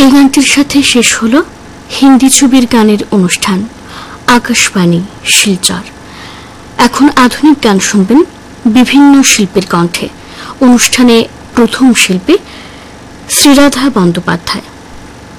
এই গানটির সাথে শেষ হলো হিন্দি ছবির গানের অনুষ্ঠান আকাশবাণী শিলচর। এখন আধুনিক গান শুনবেন বিভিন্ন শিল্পীর কণ্ঠে। অনুষ্ঠানে প্রথম শিল্পী শ্রীরাধা বন্দ্যোপাধ্যায়।